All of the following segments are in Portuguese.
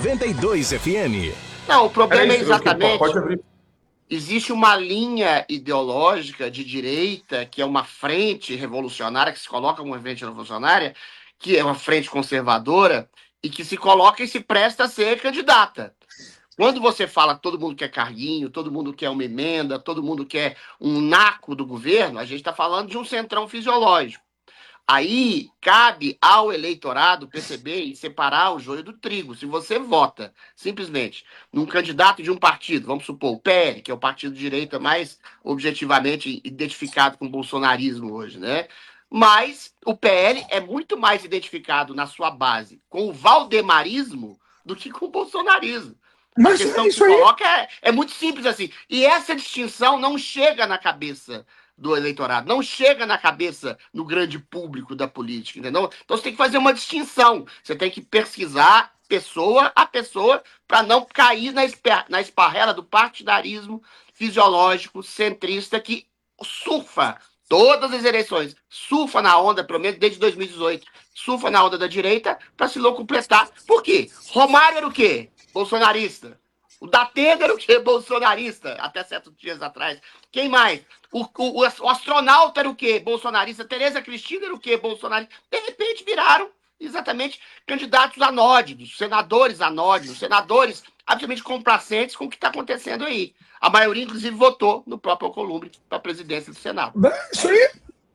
92 FM. Não, o problema é exatamente... Pode abrir. Existe uma linha ideológica de direita, que é uma frente revolucionária, que se coloca como uma frente revolucionária, que é uma frente conservadora, e que se coloca e se presta a ser candidata. Quando você fala que todo mundo quer carguinho, todo mundo quer uma emenda, todo mundo quer um naco do governo, a gente está falando de um centrão fisiológico. Aí cabe ao eleitorado perceber e separar o joio do trigo. Se você vota simplesmente num candidato de um partido, vamos supor o PL, que é o partido de direita mais objetivamente identificado com o bolsonarismo hoje, né? Mas o PL é muito mais identificado na sua base com o valdemarismo do que com o bolsonarismo. Mas a questão é que isso aí. coloca é muito simples assim. E essa distinção não chega na cabeça do eleitorado, não chega na cabeça no grande público da política, entendeu? Então você tem que fazer uma distinção, você tem que pesquisar pessoa a pessoa para não cair na esparrela do partidarismo fisiológico centrista que surfa todas as eleições, surfa na onda, pelo menos desde 2018, surfa na onda da direita para se locupletar. Por quê? Romário era o quê? Bolsonarista. O Datena era o quê? Bolsonarista, até certos dias atrás. Quem mais? O astronauta era o quê? Bolsonarista. Tereza Cristina era o quê? Bolsonarista. De repente viraram exatamente candidatos anódinos, senadores anódinos, senadores absolutamente complacentes com o que está acontecendo aí. A maioria, inclusive, votou no próprio Alcolumbre para a presidência do Senado. Isso aí.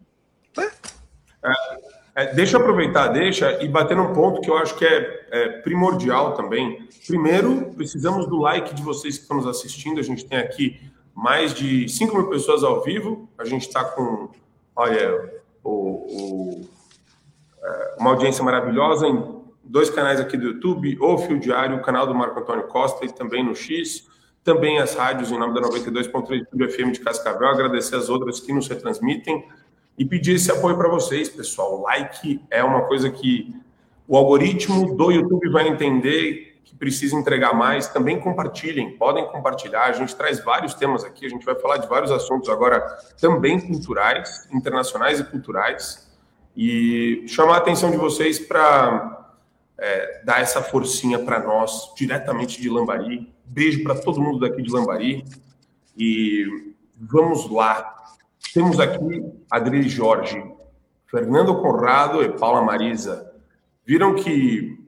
Deixa eu aproveitar, e bater num ponto que eu acho que é primordial também. Primeiro, precisamos do like de vocês que estão nos assistindo. A gente tem aqui mais de 5 mil pessoas ao vivo. A gente está com, olha, uma audiência maravilhosa em 2 canais aqui do YouTube, o Fio Diário, o canal do Marco Antônio Costa e também no X, também as rádios em nome da 92.3 FM de Cascavel, agradecer as outras que nos retransmitem e pedir esse apoio para vocês, pessoal. O like é uma coisa que o algoritmo do YouTube vai entender que precisa entregar mais. Também compartilhem, podem compartilhar. A gente traz vários temas aqui, a gente vai falar de vários assuntos agora, também culturais, internacionais e culturais. E chamar a atenção de vocês para dar essa forcinha para nós, diretamente de Lambari. Beijo para todo mundo daqui de Lambari. E vamos lá. Temos aqui Adri Jorge, Fernando Conrado e Paula Marisa. Viram que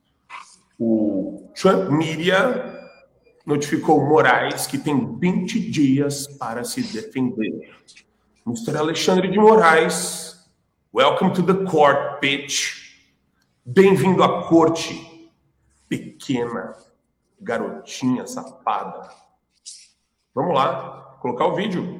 o Trump Media notificou Moraes que tem 20 dias para se defender. Mr. Alexandre de Moraes, welcome to the court, bitch. Bem-vindo à corte, pequena garotinha safada. Vamos lá, colocar o vídeo.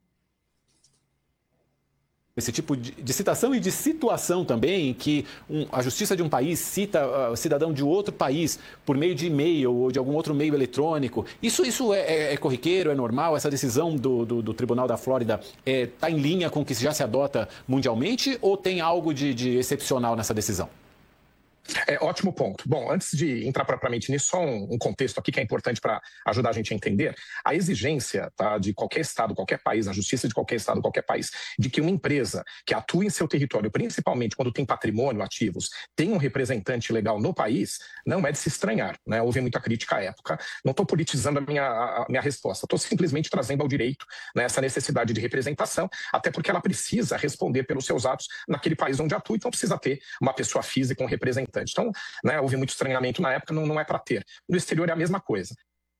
Esse tipo de citação e de situação também, que a justiça de um país cita cidadão de outro país por meio de e-mail ou de algum outro meio eletrônico. Isso é corriqueiro, é normal? Essa decisão do Tribunal da Flórida está em linha com o que já se adota mundialmente ou tem algo de excepcional nessa decisão? Ótimo ponto. Bom, antes de entrar propriamente nisso, só um contexto aqui que é importante para ajudar a gente a entender. A exigência, tá, de qualquer estado, qualquer país, a justiça de qualquer estado, qualquer país, de que uma empresa que atua em seu território, principalmente quando tem patrimônio, ativos, tem um representante legal no país, não é de se estranhar, né? Houve muita crítica à época. Não estou politizando a minha resposta, estou simplesmente trazendo ao direito, né, essa necessidade de representação, até porque ela precisa responder pelos seus atos naquele país onde atua, então precisa ter uma pessoa física, um representante. Então, né, houve muito estranhamento na época, não é para ter. No exterior é a mesma coisa.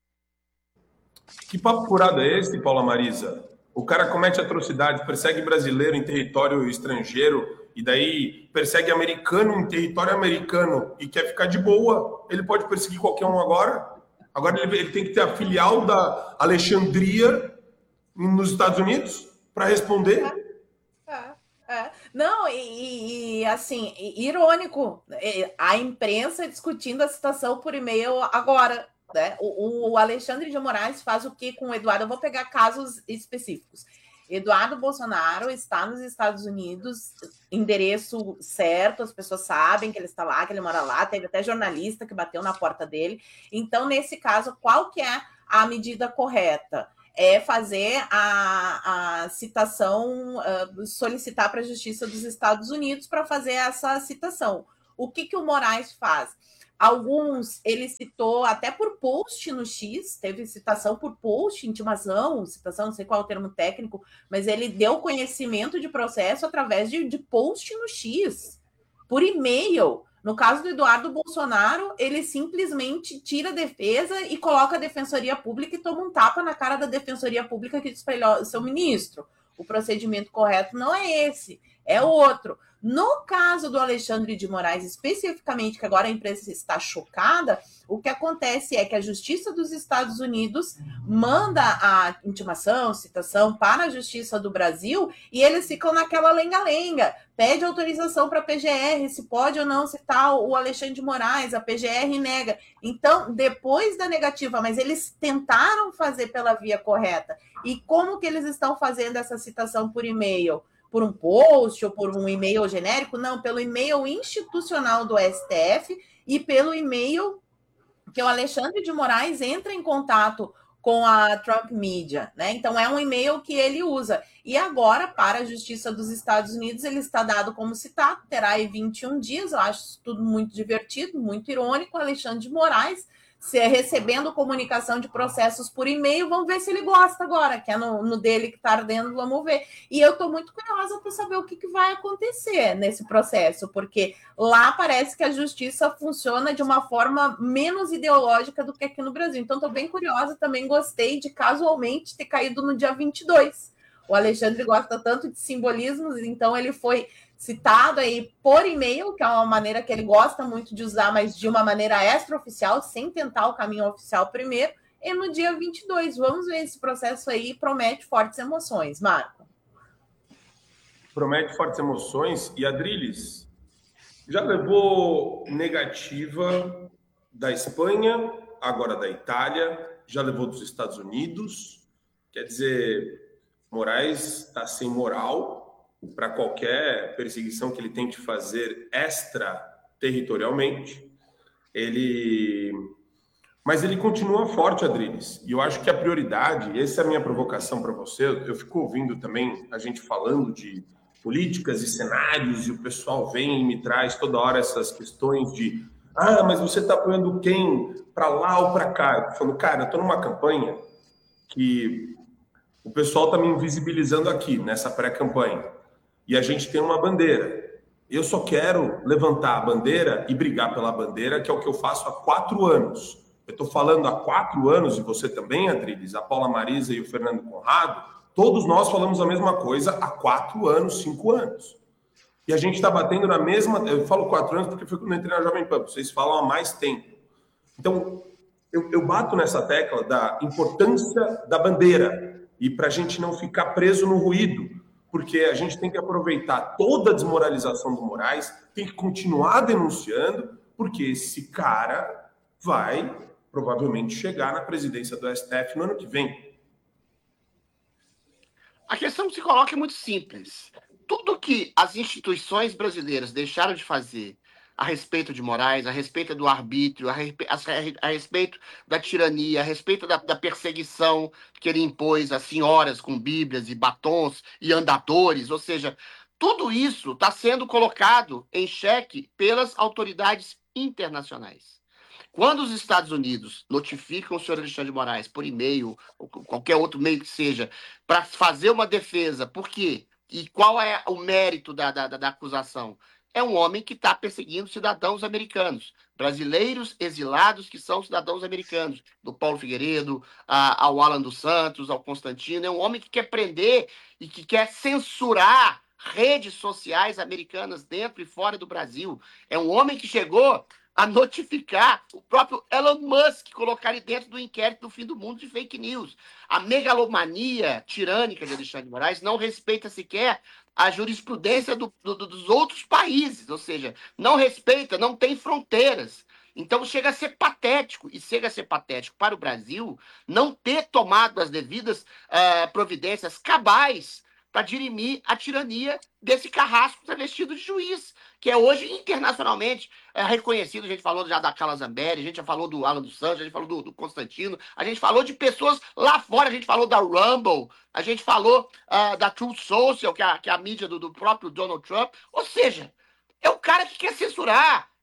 Que papo furado é esse, Paula Marisa? O cara comete atrocidade, persegue brasileiro em território estrangeiro e daí persegue americano em território americano e quer ficar de boa. Ele pode perseguir qualquer um agora? Agora ele tem que ter a filial da Alexandria nos Estados Unidos para responder? Não, assim, irônico, a imprensa discutindo a situação por e-mail agora, né? O Alexandre de Moraes faz o que com o Eduardo? Eu vou pegar casos específicos. Eduardo Bolsonaro está nos Estados Unidos, endereço certo, as pessoas sabem que ele está lá, que ele mora lá, teve até jornalista que bateu na porta dele. Então, nesse caso, qual que é a medida correta? É fazer a citação, solicitar para a Justiça dos Estados Unidos para fazer essa citação. O que o Moraes faz? Alguns ele citou até por post no X, teve citação por post, intimação, citação, não sei qual é o termo técnico, mas ele deu conhecimento de processo através de post no X, por e-mail. No caso do Eduardo Bolsonaro, ele simplesmente tira a defesa e coloca a Defensoria Pública e toma um tapa na cara da Defensoria Pública que diz para ele, seu ministro, o procedimento correto não é esse, é outro. No caso do Alexandre de Moraes, especificamente, que agora a imprensa está chocada, o que acontece é que a Justiça dos Estados Unidos manda a intimação, citação para a Justiça do Brasil e eles ficam naquela lenga-lenga. Pede autorização para a PGR, se pode ou não citar o Alexandre de Moraes, a PGR nega. Então, depois da negativa, mas eles tentaram fazer pela via correta. E como que eles estão fazendo essa citação por e-mail? Por um post ou por um e-mail genérico? Não, pelo e-mail institucional do STF e pelo e-mail que o Alexandre de Moraes entra em contato com a Trump Media, né? Então é um e-mail que ele usa. E agora, para a Justiça dos Estados Unidos, ele está dado como citado, terá aí 21 dias, eu acho isso tudo muito divertido, muito irônico, Alexandre de Moraes recebendo comunicação de processos por e-mail, vamos ver se ele gosta agora, que é no dele que está ardendo, vamos ver. E eu estou muito curiosa para saber o que vai acontecer nesse processo, porque lá parece que a justiça funciona de uma forma menos ideológica do que aqui no Brasil. Então, estou bem curiosa, também gostei de casualmente ter caído no dia 22. O Alexandre gosta tanto de simbolismos, então ele foi citado aí por e-mail, que é uma maneira que ele gosta muito de usar, mas de uma maneira extraoficial, sem tentar o caminho oficial primeiro, e no dia 22. Vamos ver esse processo aí, promete fortes emoções. Marco. Promete fortes emoções. E Adriles, já levou negativa da Espanha, agora da Itália, já levou dos Estados Unidos. Quer dizer, Moraes está sem moral para qualquer perseguição que ele tente fazer extraterritorialmente. Mas ele continua forte, Adriles. E eu acho que a prioridade, essa é a minha provocação para você, eu fico ouvindo também a gente falando de políticas e cenários, e o pessoal vem e me traz toda hora essas questões de mas você está apoiando quem? Para lá ou para cá? Eu tô falando, cara, eu estou numa campanha que o pessoal está me invisibilizando aqui, nessa pré-campanha. E a gente tem uma bandeira. Eu só quero levantar a bandeira e brigar pela bandeira, que é o que eu faço há 4 anos. Eu estou falando há 4 anos, e você também, Adriles, a Paula Marisa e o Fernando Conrado, todos nós falamos a mesma coisa há 4 anos, 5 anos. E a gente está batendo na mesma... Eu falo 4 anos porque foi quando eu entrei na Jovem Pan, vocês falam há mais tempo. Então, eu bato nessa tecla da importância da bandeira, e para a gente não ficar preso no ruído, porque a gente tem que aproveitar toda a desmoralização do Moraes, tem que continuar denunciando, porque esse cara vai provavelmente chegar na presidência do STF no ano que vem. A questão que se coloca é muito simples. Tudo que as instituições brasileiras deixaram de fazer a respeito de Moraes, a respeito do arbítrio, a respeito da tirania, a respeito da perseguição que ele impôs às senhoras com bíblias e batons e andadores, ou seja, tudo isso está sendo colocado em xeque pelas autoridades internacionais. Quando os Estados Unidos notificam o senhor Alexandre de Moraes por e-mail, ou qualquer outro meio que seja, para fazer uma defesa, por quê? E qual é o mérito da acusação? É um homem que está perseguindo cidadãos americanos, brasileiros exilados que são cidadãos americanos, do Paulo Figueiredo, ao Alan dos Santos, ao Constantino. É um homem que quer prender e que quer censurar redes sociais americanas dentro e fora do Brasil. É um homem que chegou a notificar o próprio Elon Musk, colocar ele dentro do inquérito do fim do mundo de fake news. A megalomania tirânica de Alexandre de Moraes não respeita sequer a jurisprudência dos outros países, ou seja, não respeita, não tem fronteiras. Então chega a ser patético, e chega a ser patético para o Brasil não ter tomado as devidas providências cabais para dirimir a tirania desse carrasco travestido de juiz, que é hoje internacionalmente reconhecido. A gente falou já da Carla Zambelli, a gente já falou do Alan dos Santos, a gente falou do Constantino, a gente falou de pessoas lá fora, a gente falou da Rumble, a gente falou da Truth Social, que é a mídia do próprio Donald Trump. Ou seja, é o cara que quer censurar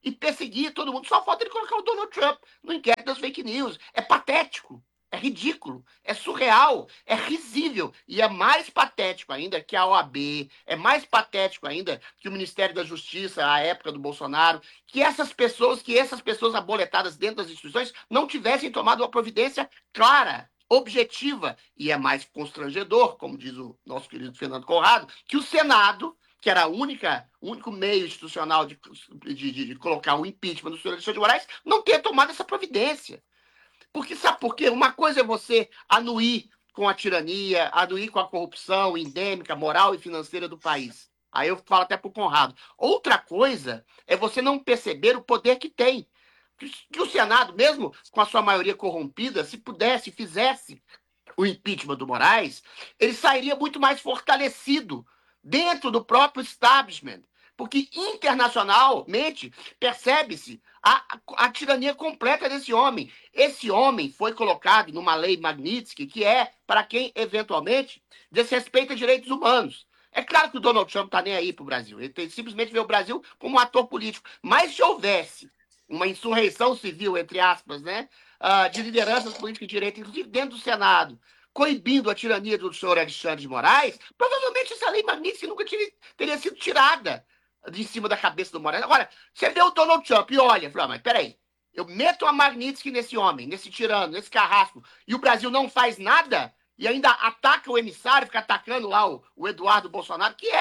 e perseguir todo mundo. Só falta ele colocar o Donald Trump no inquérito das fake news. É patético, é ridículo, é surreal, é risível. E é mais patético ainda que a OAB, é mais patético ainda que o Ministério da Justiça, à época do Bolsonaro, que essas pessoas aboletadas dentro das instituições não tivessem tomado uma providência clara, objetiva. E é mais constrangedor, como diz o nosso querido Fernando Conrado, que o Senado, que era o único meio institucional de colocar o impeachment do senhor Alexandre de Moraes, não tenha tomado essa providência. Porque, sabe por quê? Uma coisa é você anuir com a tirania, anuir com a corrupção endêmica, moral e financeira do país. Aí eu falo até para o Conrado. Outra coisa é você não perceber o poder que tem. Que o Senado, mesmo com a sua maioria corrompida, se pudesse, fizesse o impeachment do Moraes, ele sairia muito mais fortalecido dentro do próprio establishment. Porque internacionalmente percebe-se a tirania completa desse homem. Esse homem foi colocado numa lei Magnitsky, que é para quem, eventualmente, desrespeita direitos humanos. É claro que o Donald Trump está nem aí para o Brasil. Ele simplesmente vê o Brasil como um ator político. Mas se houvesse uma insurreição civil, entre aspas, né, de lideranças políticas de direita, inclusive dentro do Senado, coibindo a tirania do senhor Alexandre de Moraes, provavelmente essa lei Magnitsky nunca teria sido tirada de cima da cabeça do Moraes. Agora, você vê o Donald Trump e olha, fala, mas peraí, eu meto a Magnitsky nesse homem, nesse tirano, nesse carrasco, e o Brasil não faz nada, e ainda ataca o emissário, fica atacando lá o Eduardo Bolsonaro, que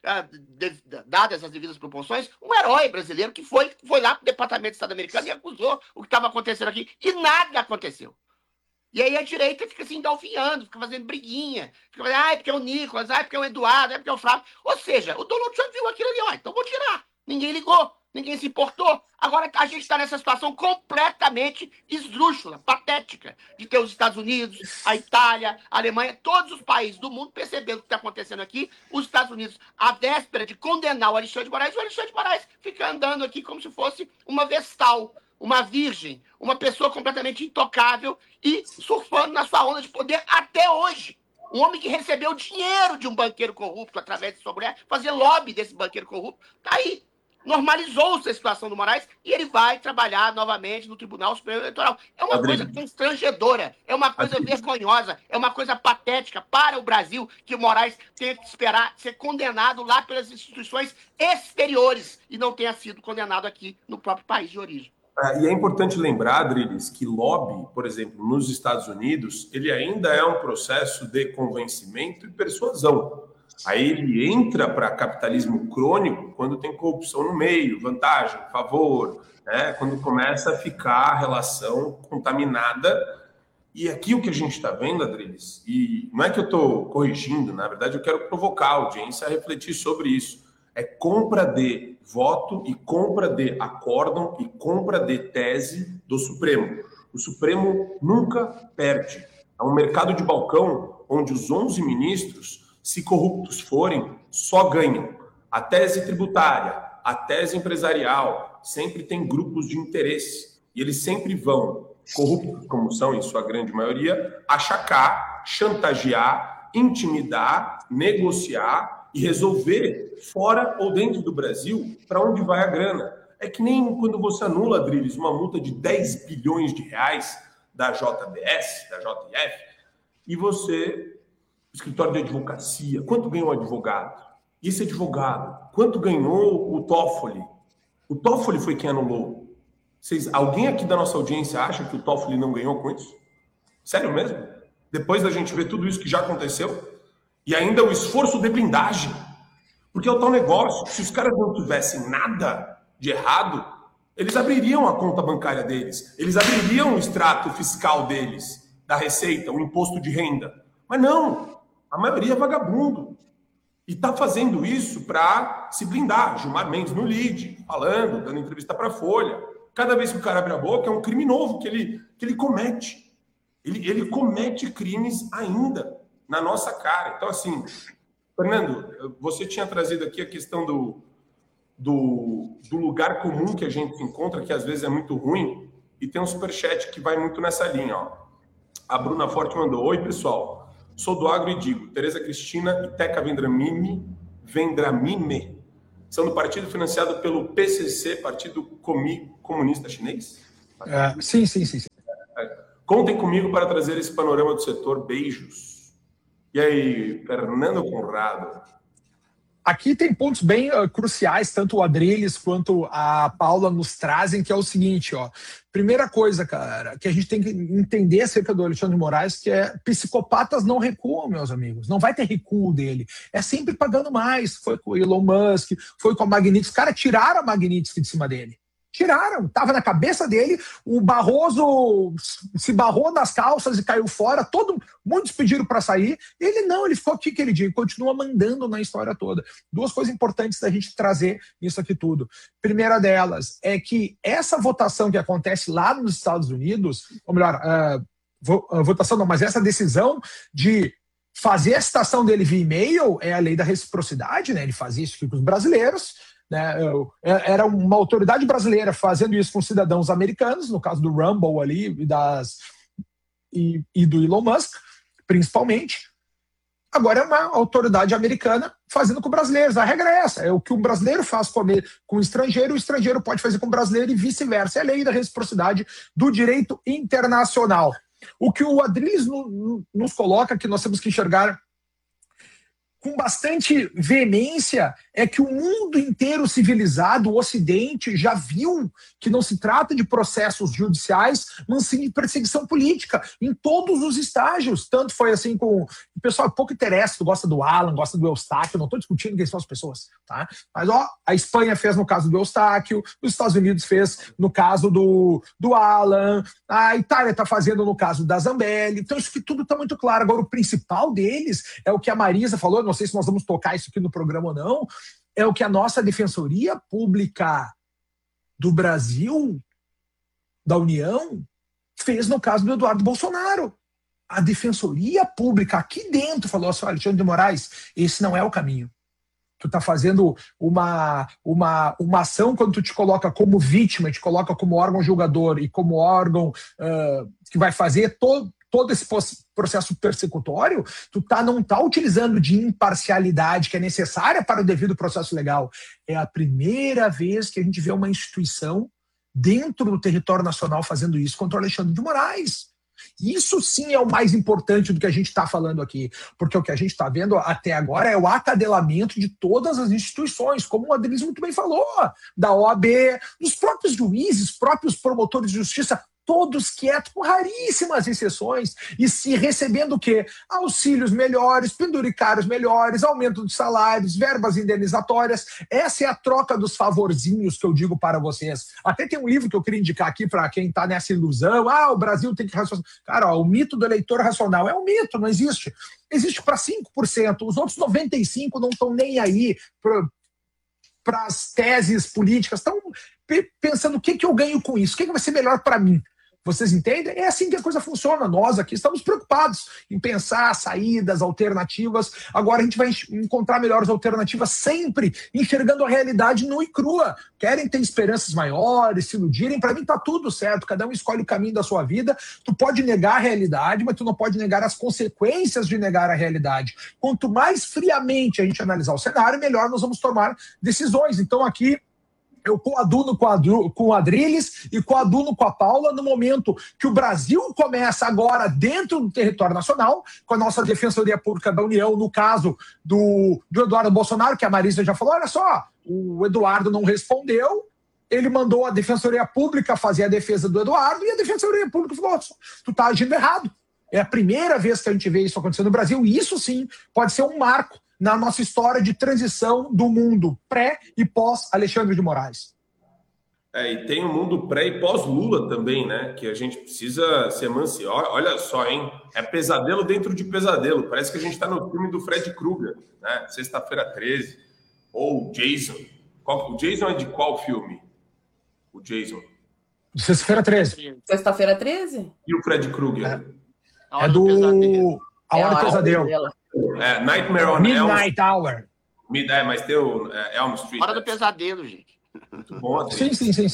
dadas as devidas proporções, um herói brasileiro que foi lá para o Departamento de Estado americano e acusou o que estava acontecendo aqui, e nada aconteceu. E aí a direita fica se endalfinhando, fica fazendo briguinha, fica fazendo, porque é o Nicolas, porque é o Eduardo, porque é o Flávio. Ou seja, o Donald Trump viu aquilo ali, então vou tirar. Ninguém ligou, ninguém se importou. Agora a gente está nessa situação completamente esdrúxula, patética, de ter os Estados Unidos, a Itália, a Alemanha, todos os países do mundo percebendo o que está acontecendo aqui. Os Estados Unidos, à véspera de condenar o Alexandre de Moraes, o Alexandre de Moraes fica andando aqui como se fosse uma vestal, uma virgem, uma pessoa completamente intocável e surfando na sua onda de poder até hoje. Um homem que recebeu dinheiro de um banqueiro corrupto através de sua mulher, fazer lobby desse banqueiro corrupto, tá aí. Normalizou-se a situação do Moraes e ele vai trabalhar novamente no Tribunal Superior Eleitoral. É uma coisa constrangedora, é uma coisa vergonhosa, é uma coisa patética para o Brasil que o Moraes tenha que esperar ser condenado lá pelas instituições exteriores e não tenha sido condenado aqui no próprio país de origem. E é importante lembrar, Adriles, que lobby, por exemplo, nos Estados Unidos, ele ainda é um processo de convencimento e persuasão. Aí ele entra para capitalismo crônico quando tem corrupção no meio, vantagem, favor, né? Quando começa a ficar a relação contaminada. E aqui o que a gente está vendo, Adriles, e não é que eu estou corrigindo, na verdade eu quero provocar a audiência a refletir sobre isso. É compra de voto e compra de acórdão e compra de tese do Supremo. O Supremo nunca perde. É um mercado de balcão onde os 11 ministros, se corruptos forem, só ganham. A tese tributária, a tese empresarial, sempre tem grupos de interesse. E eles sempre vão, corruptos como são, em sua grande maioria, achacar, chantagear, intimidar, negociar e resolver fora ou dentro do Brasil para onde vai a grana. É que nem quando você anula, Adriles, uma multa de 10 bilhões de reais da JBS, da JF, e você, escritório de advocacia, quanto ganhou o advogado? E esse advogado, quanto ganhou o Toffoli? O Toffoli foi quem anulou. Alguém aqui da nossa audiência acha que o Toffoli não ganhou com isso? Sério mesmo? Depois da gente ver tudo isso que já aconteceu? E ainda o esforço de blindagem. Porque é o tal negócio. Se os caras não tivessem nada de errado, eles abririam a conta bancária deles. Eles abririam o extrato fiscal deles, da receita, o imposto de renda. Mas não. A maioria é vagabundo. E está fazendo isso para se blindar. Gilmar Mendes no lead, falando, dando entrevista para a Folha. Cada vez que o cara abre a boca, é um crime novo que ele comete. Ele comete crimes ainda na nossa cara. Então, assim, Fernando, você tinha trazido aqui a questão do lugar comum que a gente se encontra, que às vezes é muito ruim, e tem um superchat que vai muito nessa linha. Ó. A Bruna Forte mandou: oi, pessoal, sou do agro e digo, Tereza Cristina e Teca Vendramime, são do partido financiado pelo PCC, Partido Comunista Chinês? Sim. Contem comigo para trazer esse panorama do setor. Beijos. E aí, Fernando Conrado? Aqui tem pontos bem cruciais, tanto o Adriles quanto a Paula nos trazem, que é o seguinte, ó. Primeira coisa, cara, que a gente tem que entender acerca do Alexandre de Moraes, que é psicopatas não recuam, meus amigos. Não vai ter recuo dele. É sempre pagando mais. Foi com o Elon Musk, foi com a Magnitsky. Os caras tiraram a Magnitsky de cima dele. Tiraram, estava na cabeça dele, o Barroso se barrou nas calças e caiu fora, muitos pediram para sair, ele não, ele ficou aqui aquele dia e continua mandando na história toda. Duas coisas importantes da gente trazer nisso aqui tudo. Primeira delas é que essa votação que acontece lá nos Estados Unidos, ou melhor, votação não, mas essa decisão de fazer a citação dele via e-mail é a lei da reciprocidade, né? Ele fazia isso aqui com os brasileiros, né? Era uma autoridade brasileira fazendo isso com cidadãos americanos, no caso do Rumble ali e do Elon Musk, principalmente. Agora é uma autoridade americana fazendo com brasileiros. A regra é essa, é o que um brasileiro faz com o estrangeiro pode fazer com o brasileiro e vice-versa. É a lei da reciprocidade do direito internacional. O que o Adriles nos coloca, que nós temos que enxergar com bastante veemência, é que o mundo inteiro civilizado, o Ocidente, já viu que não se trata de processos judiciais, mas sim de perseguição política, em todos os estágios. Tanto foi assim com... O pessoal pouco interessa, tu gosta do Alan, gosta do Eustáquio, não estou discutindo quem são as pessoas, tá? Mas, ó, a Espanha fez no caso do Eustáquio, os Estados Unidos fez no caso do Alan, a Itália está fazendo no caso da Zambelli. Então isso que tudo está muito claro. Agora, o principal deles é o que a Marisa falou, não sei se nós vamos tocar isso aqui no programa ou não, é o que a nossa Defensoria Pública do Brasil, da União, fez no caso do Eduardo Bolsonaro. A Defensoria Pública aqui dentro falou assim, Alexandre de Moraes, esse não é o caminho. Tu tá fazendo uma ação quando tu te coloca como vítima, te coloca como órgão julgador e como órgão que vai fazer todo esse processo persecutório, tu não tá utilizando de imparcialidade que é necessária para o devido processo legal. É a primeira vez que a gente vê uma instituição dentro do território nacional fazendo isso contra o Alexandre de Moraes. Isso sim é o mais importante do que a gente está falando aqui, porque o que a gente está vendo até agora é o acadelamento de todas as instituições, como o Adriles muito bem falou, da OAB, dos próprios juízes, próprios promotores de justiça, todos quietos, com raríssimas exceções, e se recebendo o quê? Auxílios melhores, penduricários melhores, aumento de salários, verbas indenizatórias. Essa é a troca dos favorzinhos que eu digo para vocês. Até tem um livro que eu queria indicar aqui para quem está nessa ilusão. O Brasil tem que racionar. Cara, o mito do eleitor racional é um mito, não existe. Existe para 5%, os outros 95% não estão nem aí para as teses políticas, estão pensando o que eu ganho com isso, o que vai ser melhor para mim. Vocês entendem? É assim que a coisa funciona. Nós aqui estamos preocupados em pensar saídas, alternativas. Agora a gente vai encontrar melhores alternativas sempre enxergando a realidade nua e crua. Querem ter esperanças maiores, se iludirem. Para mim tá tudo certo. Cada um escolhe o caminho da sua vida. Tu pode negar a realidade, mas tu não pode negar as consequências de negar a realidade. Quanto mais friamente a gente analisar o cenário, melhor nós vamos tomar decisões. Então aqui eu coaduno com o Adriles e coaduno com a Paula no momento que o Brasil começa agora dentro do território nacional, com a nossa Defensoria Pública da União, no caso do Eduardo Bolsonaro, que a Marisa já falou, olha só, o Eduardo não respondeu, ele mandou a Defensoria Pública fazer a defesa do Eduardo e a Defensoria Pública falou, tu tá agindo errado. É a primeira vez que a gente vê isso acontecer no Brasil e isso sim pode ser um marco na nossa história de transição do mundo pré e pós Alexandre de Moraes. E tem o mundo pré e pós-Lula também, né? Que a gente precisa se emancipar. Olha só, hein? É pesadelo dentro de pesadelo. Parece que a gente está no filme do Fred Krueger, né? Sexta-feira 13. Ou Jason. O Jason é de qual filme? O Jason. Sexta-feira 13. Sexta-feira 13? E o Fred Krueger? É do... A Hora do Pesadelo. Nightmare on Midnight Hour. Mas tem o Elm Street. Hora do Pesadelo, gente. Muito bom. Sim.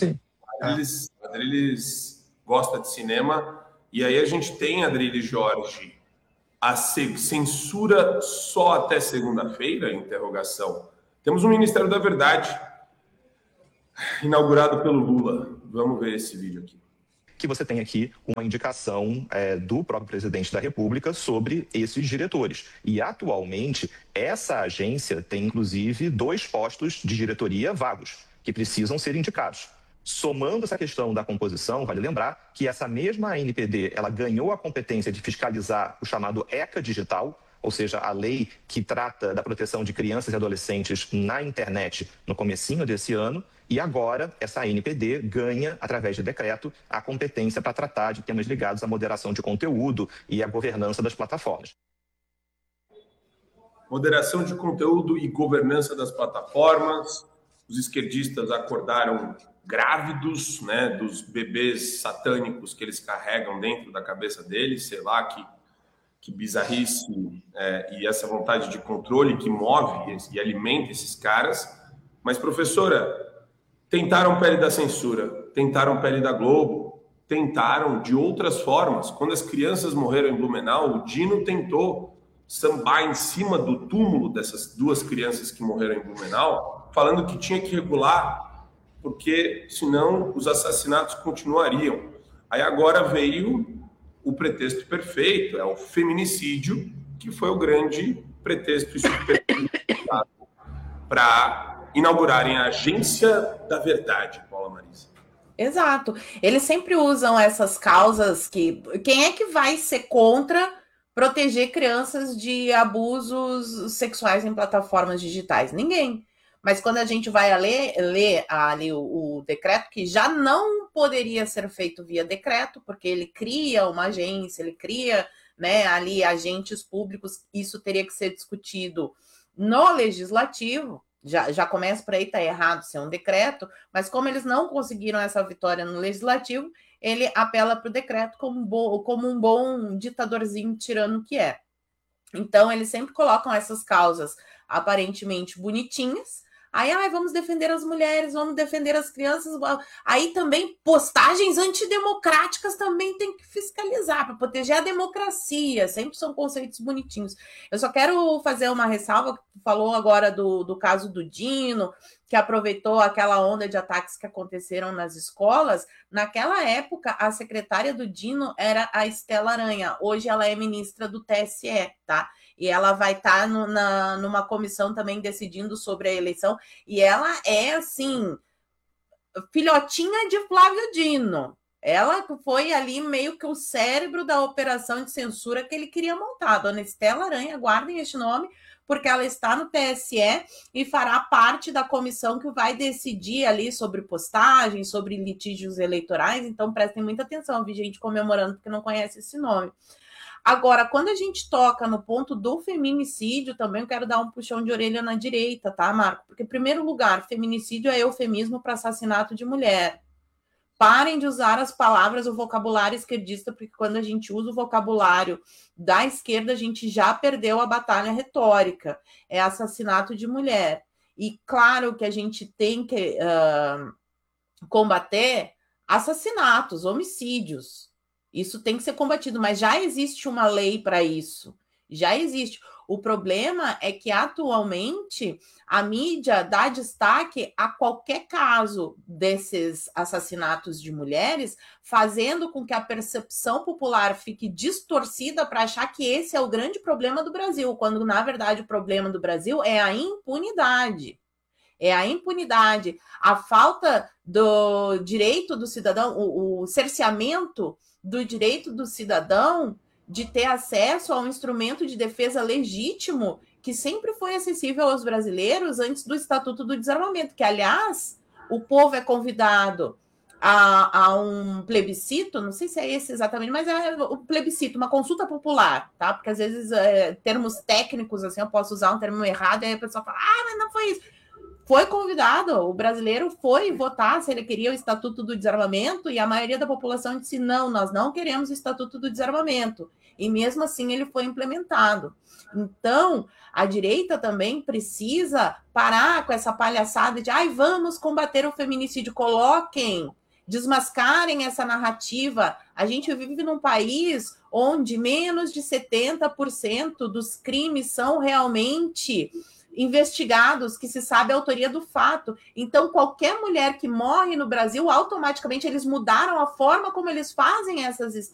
Adriles gosta de cinema. E aí a gente tem, Adriles Jorge, a censura só até segunda-feira, interrogação. Temos o Ministério da Verdade, inaugurado pelo Lula. Vamos ver esse vídeo aqui. Que você tem aqui uma indicação do próprio presidente da República sobre esses diretores. E, atualmente, essa agência tem, inclusive, 2 postos de diretoria vagos, que precisam ser indicados. Somando essa questão da composição, vale lembrar que essa mesma ANPD ela ganhou a competência de fiscalizar o chamado ECA Digital, ou seja, a lei que trata da proteção de crianças e adolescentes na internet no comecinho desse ano, e agora essa ANPD ganha, através de decreto, a competência para tratar de temas ligados à moderação de conteúdo e à governança das plataformas. Moderação de conteúdo e governança das plataformas. Os esquerdistas acordaram grávidos, né, dos bebês satânicos que eles carregam dentro da cabeça deles, sei lá, que bizarrice e essa vontade de controle que move e alimenta esses caras. Mas, professora, tentaram pele da censura, tentaram pele da Globo, tentaram de outras formas. Quando as crianças morreram em Blumenau, o Dino tentou sambar em cima do túmulo dessas 2 crianças que morreram em Blumenau, falando que tinha que regular, porque senão os assassinatos continuariam. Aí agora veio o pretexto perfeito, é o feminicídio, que foi o grande pretexto para inaugurarem a Agência da Verdade, Paula Marisa. Exato. Eles sempre usam essas causas que... Quem é que vai ser contra proteger crianças de abusos sexuais em plataformas digitais? Ninguém. Mas quando a gente vai ler ali o decreto, que já não poderia ser feito via decreto, porque ele cria uma agência, ele cria, né, ali agentes públicos, isso teria que ser discutido no legislativo. Já começa por aí, tá errado ser um decreto, mas como eles não conseguiram essa vitória no legislativo, ele apela para o decreto como um bom ditadorzinho tirano que é. Então, eles sempre colocam essas causas aparentemente bonitinhas. Aí, vamos defender as mulheres, vamos defender as crianças. Aí também postagens antidemocráticas também tem que fiscalizar para proteger a democracia. Sempre são conceitos bonitinhos. Eu só quero fazer uma ressalva. Falou agora do caso do Dino, que aproveitou aquela onda de ataques que aconteceram nas escolas. Naquela época, a secretária do Dino era a Estela Aranha. Hoje ela é ministra do TSE, tá? E ela vai estar numa comissão também decidindo sobre a eleição. E ela é, assim, filhotinha de Flávio Dino. Ela foi ali meio que o cérebro da operação de censura que ele queria montar. Dona Estela Aranha, guardem este nome, porque ela está no TSE e fará parte da comissão que vai decidir ali sobre postagem, sobre litígios eleitorais. Então, prestem muita atenção, vi gente comemorando porque não conhece esse nome. Agora, quando a gente toca no ponto do feminicídio, também eu quero dar um puxão de orelha na direita, tá, Marco? Porque, em primeiro lugar, feminicídio é eufemismo para assassinato de mulher. Parem de usar as palavras, o vocabulário esquerdista, porque quando a gente usa o vocabulário da esquerda, a gente já perdeu a batalha retórica. É assassinato de mulher. E claro que a gente tem que combater assassinatos, homicídios. Isso tem que ser combatido, mas já existe uma lei para isso. Já existe. O problema é que, atualmente, a mídia dá destaque a qualquer caso desses assassinatos de mulheres, fazendo com que a percepção popular fique distorcida para achar que esse é o grande problema do Brasil, quando, na verdade, o problema do Brasil é a impunidade. É a impunidade, a falta do direito do cidadão, o cerceamento do direito do cidadão de ter acesso a um instrumento de defesa legítimo que sempre foi acessível aos brasileiros antes do Estatuto do Desarmamento, que, aliás, o povo é convidado a um plebiscito, não sei se é esse exatamente, mas é o plebiscito, uma consulta popular, tá? Porque, às vezes, termos técnicos, assim, eu posso usar um termo errado, e aí a pessoa fala, mas não foi isso. Foi convidado, o brasileiro foi votar se ele queria o Estatuto do Desarmamento e a maioria da população disse, não, nós não queremos o Estatuto do Desarmamento. E mesmo assim ele foi implementado. Então, a direita também precisa parar com essa palhaçada de vamos combater o feminicídio, desmascarem essa narrativa. A gente vive num país onde menos de 70% dos crimes são realmente investigados, que se sabe a autoria do fato. Então, qualquer mulher que morre no Brasil, automaticamente eles mudaram a forma como eles fazem essas